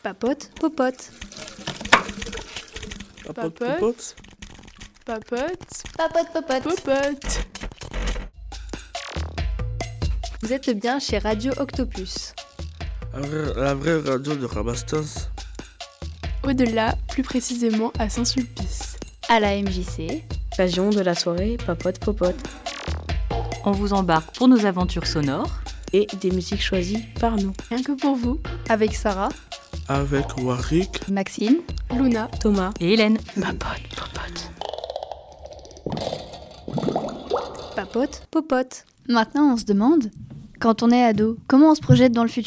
Papote, popote. Papote, popote. Papote, Papote, popote. popote. Vous êtes bien chez Radio Octopus. La vraie radio de Rabastens. Au-delà, plus précisément à Saint-Sulpice. À la MJC. Occasion de la soirée Papote, popote. On vous embarque pour nos aventures sonores. Et des musiques choisies par nous. Rien que pour vous, Avec Sarah, Avec Warwick. Maxine, Luna. Thomas. Et Hélène. Papote, popote. Papote, popote. Maintenant, on se demande, quand on est ado, comment on se projette dans le futur ?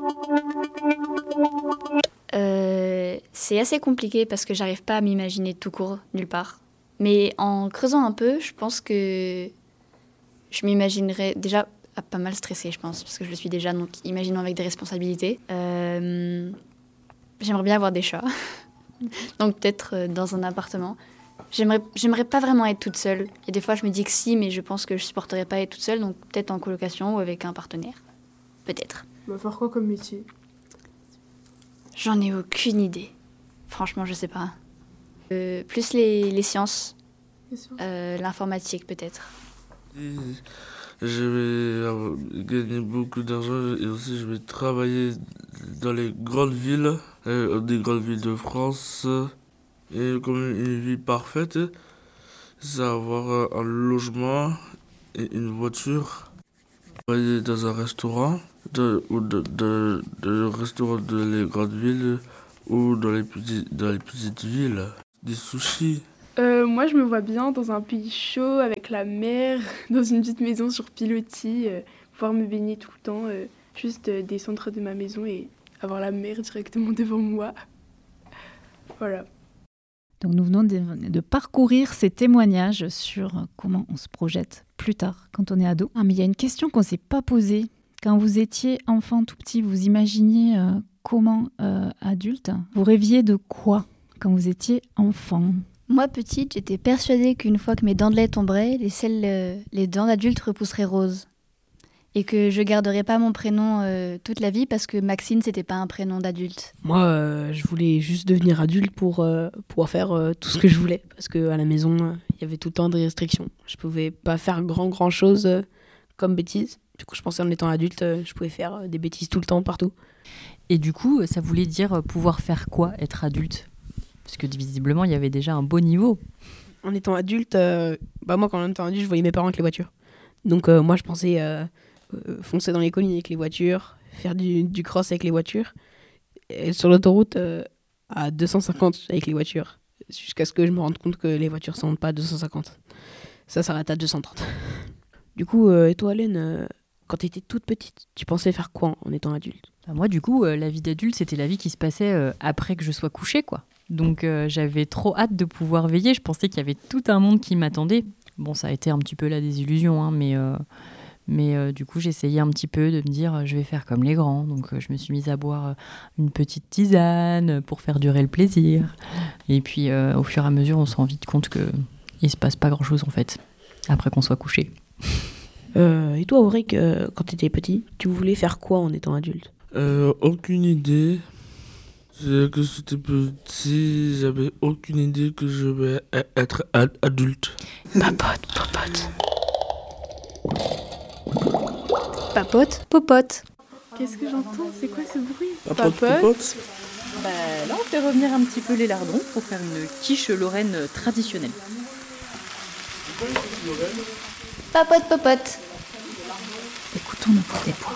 C'est assez compliqué parce que j'arrive pas à m'imaginer tout court nulle part. Mais en creusant un peu, je pense que je m'imaginerais déjà pas mal stressée, je pense, parce que je le suis déjà, donc imaginons avec des responsabilités. J'aimerais bien avoir des chats, donc peut-être dans un appartement. J'aimerais pas vraiment être toute seule. Et des fois, je me dis que si, mais je pense que je supporterais pas être toute seule, donc peut-être en colocation ou avec un partenaire. Peut-être. On va faire quoi comme métier? J'en ai aucune idée. Franchement, je sais pas. Plus les sciences, l'informatique peut-être. Et je vais gagner beaucoup d'argent et aussi je vais travailler dans les grandes villes, des grandes villes de France. Et comme une vie parfaite, c'est avoir un logement et une voiture. Travailler dans un restaurant, le restaurant de les grandes villes ou dans les petites villes. Des sushis. Moi, je me vois bien dans un pays chaud, avec la mer, dans une petite maison sur pilotis, pouvoir me baigner tout le temps, juste descendre de ma maison et avoir la mer directement devant moi. Voilà. Donc nous venons de parcourir ces témoignages sur comment on se projette plus tard quand on est ado. Ah, mais il y a une question qu'on ne s'est pas posée. Quand vous étiez enfant tout petit, vous imaginiez comment adulte? Vous rêviez de quoi quand vous étiez enfant? Moi, petite, j'étais persuadée qu'une fois que mes dents de lait tomberaient, les dents d'adulte repousseraient roses. Et que je garderais pas mon prénom toute la vie parce que Maxine, c'était pas un prénom d'adulte. Moi, je voulais juste devenir adulte pour pouvoir faire tout ce que je voulais. Parce qu'à la maison, il y avait tout le temps des restrictions. Je pouvais pas faire grand chose comme bêtises. Du coup, je pensais en étant adulte, je pouvais faire des bêtises tout le temps, partout. Et du coup, ça voulait dire pouvoir faire quoi, être adulte? Parce que visiblement, il y avait déjà un beau niveau. En étant adulte, moi, quand en étant adulte, je voyais mes parents avec les voitures. Donc, moi, je pensais foncer dans les collines avec les voitures, faire du cross avec les voitures. Et sur l'autoroute, à 250 avec les voitures. Jusqu'à ce que je me rende compte que les voitures ne sont pas à 250. Ça s'arrête à 230. Du coup, et toi, Hélène, quand tu étais toute petite, tu pensais faire quoi en étant adulte? Moi, du coup, la vie d'adulte, c'était la vie qui se passait après que je sois couchée, quoi. Donc, j'avais trop hâte de pouvoir veiller. Je pensais qu'il y avait tout un monde qui m'attendait. Bon, ça a été un petit peu la désillusion, hein, mais du coup, j'essayais un petit peu de me dire, je vais faire comme les grands. Donc, je me suis mise à boire une petite tisane pour faire durer le plaisir. Et puis, au fur et à mesure, on se rend vite compte qu'il ne se passe pas grand-chose, en fait, après qu'on soit couché. Et toi, Auric, quand tu étais petit, tu voulais faire quoi en étant adulte? Aucune idée. C'est que j'étais petit, j'avais aucune idée que je vais être adulte. Papote, popote. Papote, popote. Qu'est-ce que j'entends? C'est quoi ce bruit? Papote, popote. Là, on fait revenir un petit peu les lardons pour faire une quiche lorraine traditionnelle. Papote, popote. Écoutons nos petits pois.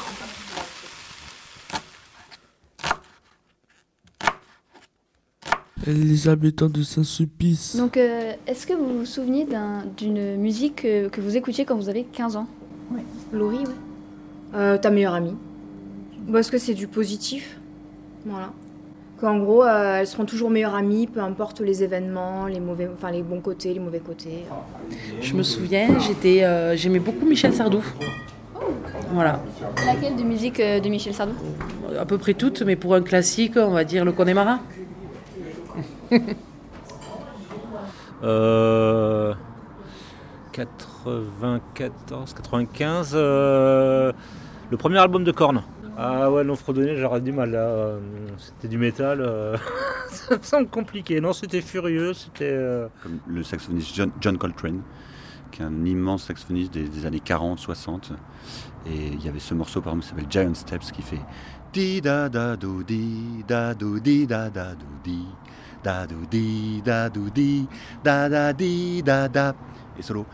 Les habitants de Saint-Sulpice. Donc, est-ce que vous vous souvenez d'une musique que vous écoutiez quand vous avez 15 ans? Ouais. Laurie, ouais. Ta meilleure amie. Parce que c'est du positif. Voilà. Qu'en gros, elles seront toujours meilleures amies, peu importe les événements, les bons côtés, les mauvais côtés. Je me souviens, j'aimais beaucoup Michel Sardou. Voilà. Laquelle de musique de Michel Sardou? À peu près toutes, mais pour un classique, on va dire Le Connemara. 94, 95, le premier album de Korn. Ah ouais, non, fredonner, j'aurais du mal là. C'était du métal. Ça me semble compliqué. Non, c'était furieux. C'était. Comme le saxophoniste John Coltrane, qui est un immense saxophoniste des années 40-60. Et il y avait ce morceau, par exemple, qui s'appelle Giant Steps, qui fait di da da do di da do di da da do di da do di da do di da da di da da. Et solo.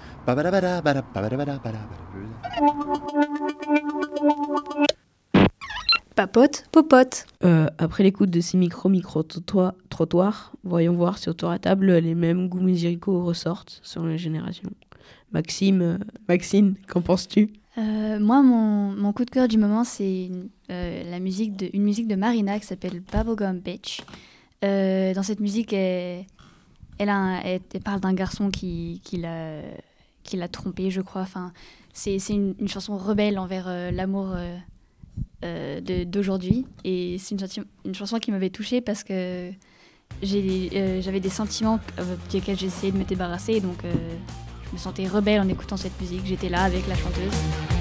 Papote, popote. Après l'écoute de ces micro-trottoirs, voyons voir si autour à table les mêmes goûts musicaux ressortent sur les générations. Maxime, Maxine, qu'en penses-tu ? Moi, mon coup de cœur du moment, c'est une musique de Marina qui s'appelle Bubblegum Bitch. Dans cette musique, elle parle d'un garçon qui l'a trompé, je crois. Enfin, c'est une chanson rebelle envers l'amour d'aujourd'hui. Et c'est une chanson qui m'avait touchée parce que j'avais des sentiments desquels j'essayais de me débarrasser. Donc, je me sentais rebelle en écoutant cette musique. J'étais là avec la chanteuse.